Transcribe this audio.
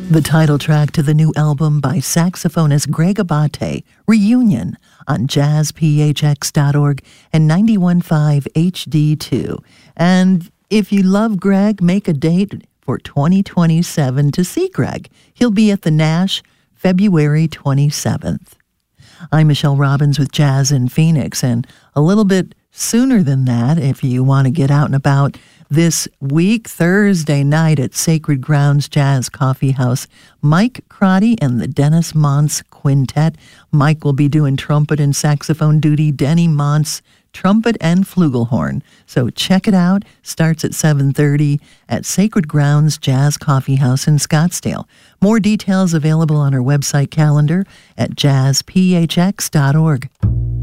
The title track to the new album by saxophonist Greg Abate, Reunion, on jazzphx.org and 91.5 HD2. And if you love Greg, make a date for 2027 to see Greg. He'll be at the Nash February 27th. I'm Michelle Robbins with Jazz in Phoenix, and a little bit sooner than that, if you want to get out and about this week, Thursday night at Sacred Grounds Jazz Coffee House, Mike Crotty and the Dennis Montz Quintet. Mike will be doing trumpet and saxophone duty, Denny Montz trumpet and flugelhorn. So check it out. Starts at 7:30 at Sacred Grounds Jazz Coffee House in Scottsdale. More details available on our website calendar at jazzphx.org.